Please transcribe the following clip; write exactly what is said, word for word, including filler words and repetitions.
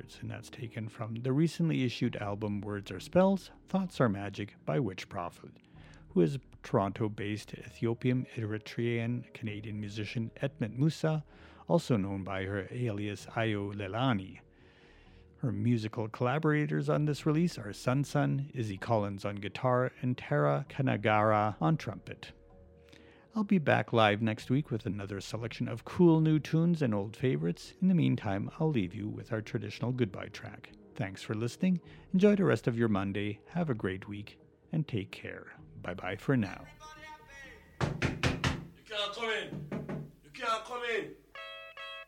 Words, and that's taken from the recently issued album Words Are Spells, Thoughts Are Magic by Witch Prophet, who is Toronto-based Ethiopian Eritrean Canadian musician Etmet Musa, also known by her alias Ayo Lelani. Her musical collaborators on this release are Sun Sun, Izzy Collins on guitar, and Tara Kanagara on trumpet. I'll be back live next week with another selection of cool new tunes and old favorites. In the meantime, I'll leave you with our traditional goodbye track. Thanks for listening. Enjoy the rest of your Monday. Have a great week and take care. Bye-bye for now. You can't come in.